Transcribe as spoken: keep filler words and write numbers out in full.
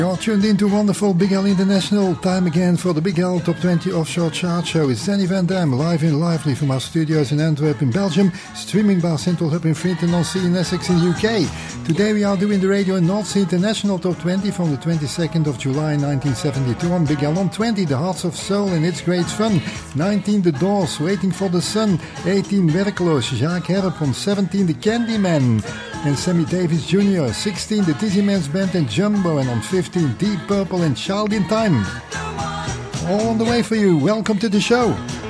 You're tuned into wonderful Big L International. Time again for the Big L Top twenty Offshore Chart Show. It's Danny Van Dam, live in lively from our studios in Antwerp in Belgium, streaming by Central Hub in Frinton on C in Essex in the U K. Today we are doing the Radio North Sea International Top twenty from the twenty-second of July nineteen seventy-two on Big L. On twenty, The Hearts of Soul and It's Great Fun. nineteen, The Doors, Waiting for the Sun. eighteen, Werkloos, Jacques Herp. On seventeen, The Candyman and Sammy Davis Junior sixteen, The Dizzy Man's Band and Jumbo. And on fifteen, Deep Purple and Child in Time. All on the way for you. Welcome to the show.